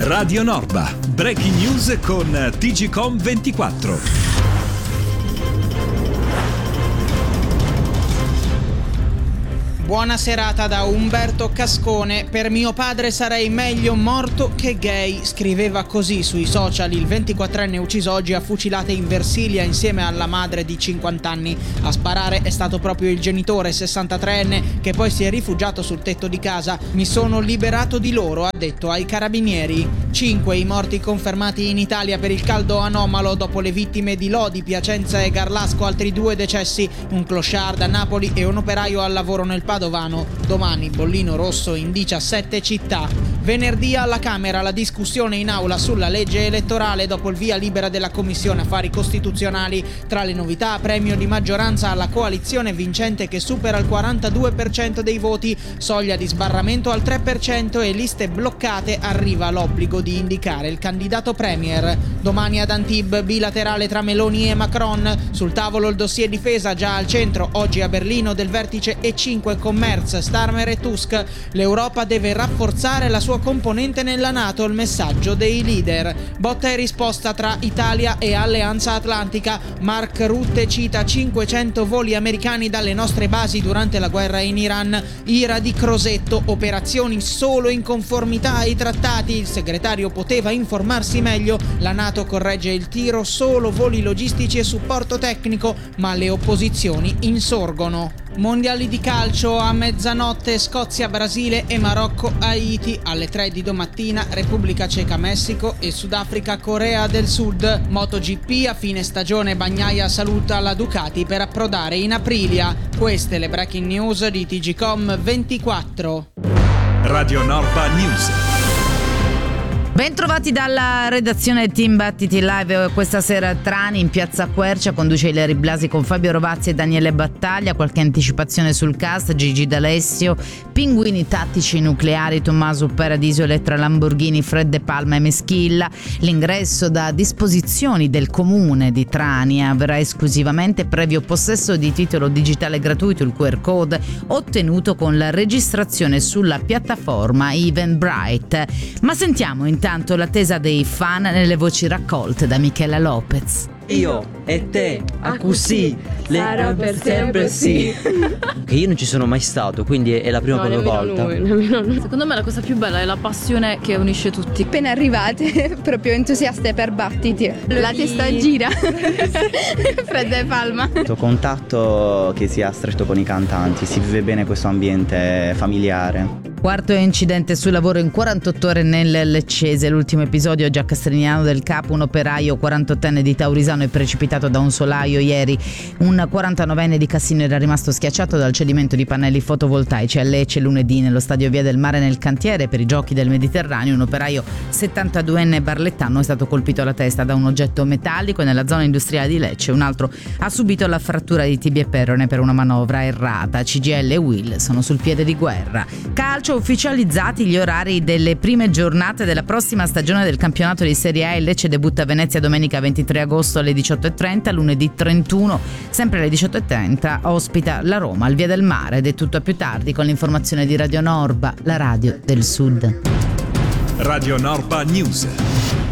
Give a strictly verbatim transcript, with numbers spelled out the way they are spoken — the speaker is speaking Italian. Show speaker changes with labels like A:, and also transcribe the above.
A: Radio Norba, breaking news con T G Com ventiquattro.
B: Buona serata da Umberto Cascone. Per mio padre sarei meglio morto che gay. Scriveva così sui social il ventiquattrenne ucciso oggi a fucilate in Versilia insieme alla madre di cinquanta anni. A sparare è stato proprio il genitore sessantatreenne che poi si è rifugiato sul tetto di casa. Mi sono liberato di loro, ha detto ai carabinieri. Cinque i morti confermati in Italia per il caldo anomalo dopo le vittime di Lodi, Piacenza e Garlasco. Altri due decessi, un clochard a Napoli e un operaio al lavoro nel Padovano. Domani bollino rosso in diciassette città. Venerdì alla Camera la discussione in aula sulla legge elettorale dopo il via libera della Commissione Affari Costituzionali. Tra le novità, premio di maggioranza alla coalizione vincente che supera il quarantadue per cento dei voti, soglia di sbarramento al tre per cento e liste bloccate. Arriva l'obbligo di indicare il candidato premier. Domani ad Antibes bilaterale tra Meloni e Macron. Sul tavolo il dossier difesa già al centro. Oggi a Berlino del vertice E cinque con Merz, Starmer e Tusk. L'Europa deve rafforzare la sua componente nella NATO, il messaggio dei leader. Botta e risposta tra Italia e Alleanza Atlantica. Mark Rutte cita cinquecento voli americani dalle nostre basi durante la guerra in Iran. Ira di Crosetto, operazioni solo in conformità ai trattati. Il segretario poteva informarsi meglio. La NATO corregge il tiro, solo voli logistici e supporto tecnico, ma le opposizioni insorgono. Mondiali di calcio a mezzanotte, Scozia, Brasile e Marocco, Haiti. Alle tre di domattina Repubblica Ceca, Messico e Sudafrica, Corea del Sud. MotoGP a fine stagione, Bagnaia saluta la Ducati per approdare in Aprilia. Queste le breaking news di T G Com ventiquattro.
A: Radio Norba News.
C: Ben trovati dalla redazione Team Battiti Live. Questa sera Trani in piazza Quercia conduce Ileri Blasi con Fabio Rovazzi e Daniele Battaglia. Qualche anticipazione sul cast: Gigi D'Alessio, Pinguini Tattici Nucleari, Tommaso Paradiso, Elettra Lamborghini, Fred De Palma e Meschilla. L'ingresso da disposizioni del comune di Trani avverrà esclusivamente previo possesso di titolo digitale gratuito, il Q R code ottenuto con la registrazione sulla piattaforma Eventbrite. Ma sentiamo intanto Intanto l'attesa dei fan nelle voci raccolte da Michela Lopez.
D: Io e te, a così, sarà per sempre sì. Che io non ci sono mai stato, quindi è la prima
E: no,
D: volta.
E: Noi, noi. Secondo me la cosa più bella è la passione che unisce tutti.
F: Appena arrivate, proprio entusiaste per Battiti. La testa gira. Fred De Palma.
G: Questo contatto che si ha stretto con i cantanti, si vive bene questo ambiente familiare.
C: Quarto incidente sul lavoro in quarantotto ore nel Leccese. L'ultimo episodio già a Castrignano del Capo, un operaio quarantottenne di Taurisano è precipitato da un solaio ieri. Un quarantanovenne di Cassino era rimasto schiacciato dal cedimento di pannelli fotovoltaici a Lecce. Lunedì nello stadio Via del Mare nel cantiere per i giochi del Mediterraneo un operaio settantaduenne barlettano è stato colpito alla testa da un oggetto metallico nella zona industriale di Lecce. Un altro ha subito la frattura di tibia e perone per una manovra errata. C G I L e U I L sono sul piede di guerra. Calcio, ufficializzati gli orari delle prime giornate della prossima stagione del campionato di Serie A. Il Lecce debutta a Venezia domenica ventitré agosto alle diciotto e trenta, lunedì trentuno sempre alle diciotto e trenta ospita la Roma al Via del Mare. Ed è tutto a più tardi con l'informazione di Radio Norba, la radio del Sud.
A: Radio Norba News.